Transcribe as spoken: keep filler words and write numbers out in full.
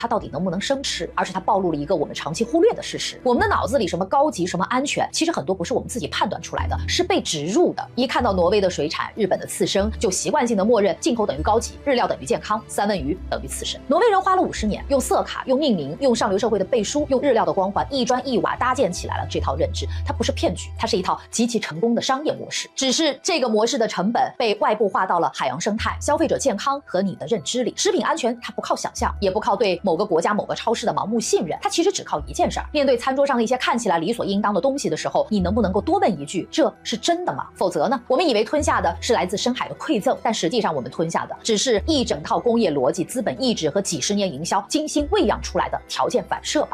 它到底能不能生吃，而是它暴露了一个我们长期忽略的事实。我们的脑子里什么高级、什么安全，其实很多不是我们自己判断出来的，是被植入的。一看到挪威的水产、日本的刺身，就习惯性的默认进口等于高级，日料等于健康，三文鱼等于刺身。挪威人花了五十年，用色卡、用命名、用上流社会的背书、用日料的光环，一砖一瓦搭建起来了这套认知。它不是骗局，它是一套极其成功的商业模式。只是这个模式的成本被外部化到了海洋生态、消费者健康和你的认知里。食品安全它不靠想象，也不靠对某个国家某个超市的盲目信任，它其实只靠一件事儿：面对餐桌上那些看起来理所应当的东西的时候，你能不能够多问一句，这是真的吗？否则呢，我们以为吞下的是来自深海的馈赠，但实际上我们吞下的只是一整套工业逻辑、资本意志和几十年营销精心喂养出来的条件反射吧。